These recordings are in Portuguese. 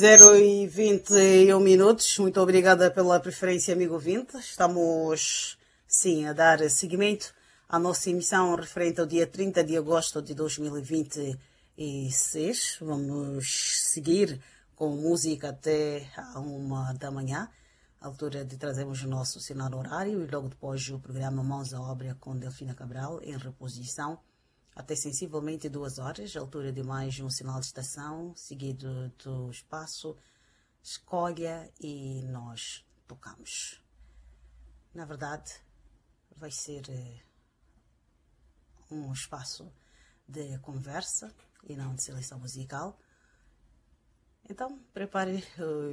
0h21. Muito obrigada pela preferência, amigo ouvinte. Estamos, sim, a dar seguimento à nossa emissão referente ao dia 30 de agosto de 2026. Vamos seguir com música até à 1 da manhã, altura de trazermos o nosso sinal horário, e logo depois o programa Mãos à Obra com Delfina Cabral em reposição até sensivelmente 2 horas, altura de mais um sinal de estação, seguido do espaço Escolha e nós tocamos. Na verdade, vai ser um espaço de conversa e não de seleção musical. Então, prepare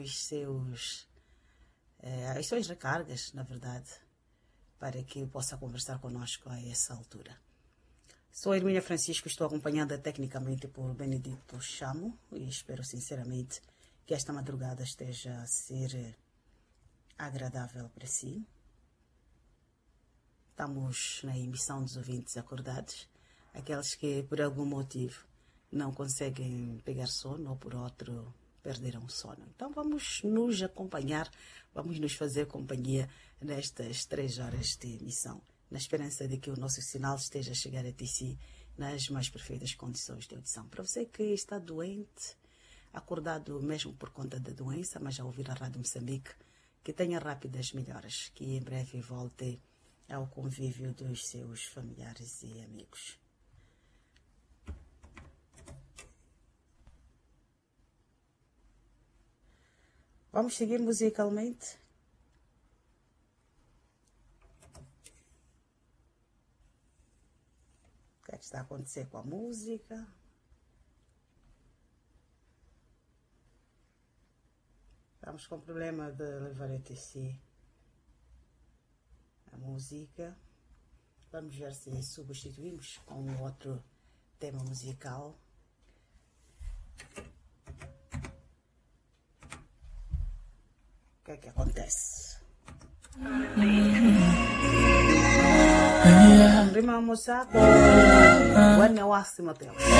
as suas recargas, na verdade, para que possa conversar conosco a essa altura. Sou a Hermínia Francisco, estou acompanhada tecnicamente por Benedito Chamo e espero sinceramente que esta madrugada esteja a ser agradável para si. Estamos na emissão dos ouvintes acordados, aqueles que por algum motivo não conseguem pegar sono ou por outro perderam o sono. Então vamos nos acompanhar, vamos nos fazer companhia nestas 3 horas de emissão, na esperança de que o nosso sinal esteja a chegar até si nas mais perfeitas condições de audição. Para você que está doente, acordado mesmo por conta da doença, mas a ouvir a Rádio Moçambique, que tenha rápidas melhoras, que em breve volte ao convívio dos seus familiares e amigos. Vamos seguir musicalmente. O que está a acontecer com a música? Estamos com problema de levar até si a música. Vamos ver se substituímos com outro tema musical. O que é que acontece? Rima moça com o Wasi Mateus.